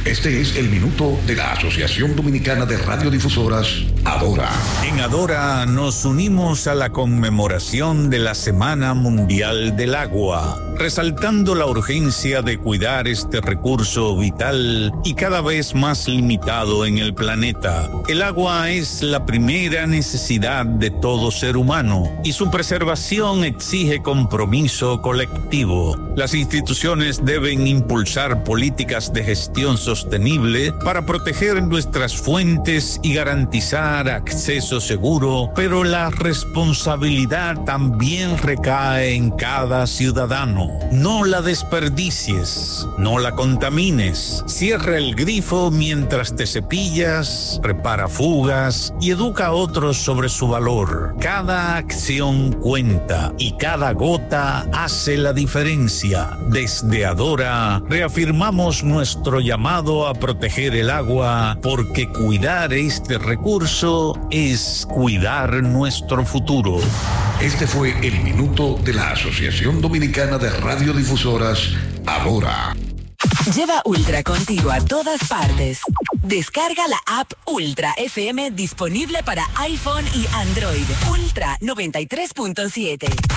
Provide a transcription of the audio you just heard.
Este es el minuto de la Asociación Dominicana de Radiodifusoras, Adora. En Adora nos unimos a la conmemoración de la Semana Mundial del Agua, resaltando la urgencia de cuidar este recurso vital y cada vez más limitado en el planeta. El agua es la primera necesidad de todo ser humano y su preservación exige compromiso colectivo. Las instituciones deben impulsar políticas de gestión sostenible para proteger nuestras fuentes y garantizar acceso seguro, pero la responsabilidad también recae en cada ciudadano. No la desperdicies, no la contamines. Cierra el grifo mientras te cepillas, repara fugas y educa a otros sobre su valor. Cada acción cuenta y cada gota hace la diferencia. Desde Adora reafirmamos nuestro llamado a proteger el agua, porque cuidar este recurso es cuidar nuestro futuro. Este fue el minuto de la Asociación Dominicana de Radiodifusoras, Adora. Lleva Ultra contigo a todas partes. Descarga la app Ultra FM disponible para iPhone y Android. Ultra 93.7.